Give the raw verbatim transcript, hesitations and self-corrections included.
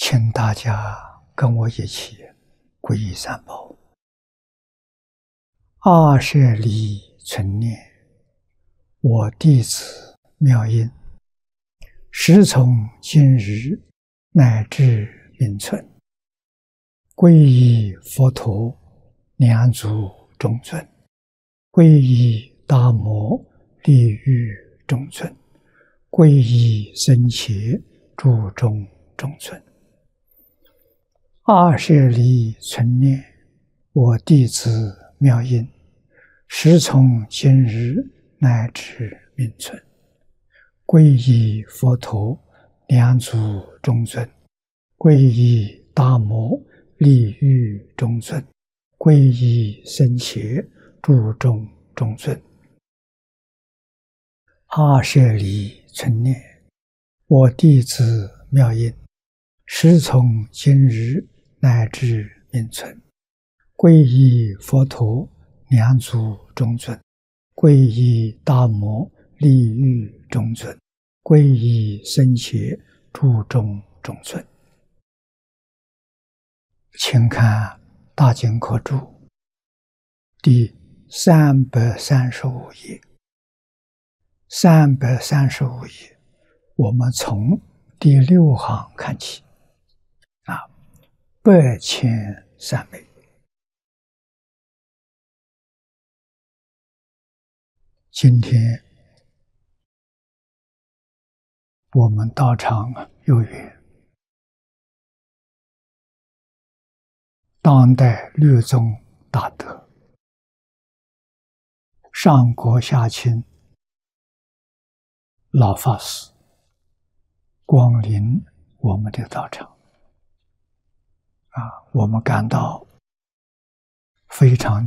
请大家跟我一起皈依三宝。二舍离存念，我弟子妙音，时从今日乃至命存，皈依佛陀两足中尊，皈依大摩利欲中尊，皈依僧伽注中中尊。二舍离存念，我弟子妙音，时从今日乃至命存，皈依佛陀两足中尊，皈依大摩利欲中尊，皈依僧伽注中中尊。二舍离存念，我弟子妙音，时从今日乃至命存，皈依佛陀两足中尊，皈依大摩利欲中尊，皈依僧伽注中中尊。请看大经科注第三百三十五页。三百三十五页，我们从第六行看起啊，百千三昧。今天我们道场有缘，当代律宗大德上国下亲老法师光临我们的道场啊，我们感到非常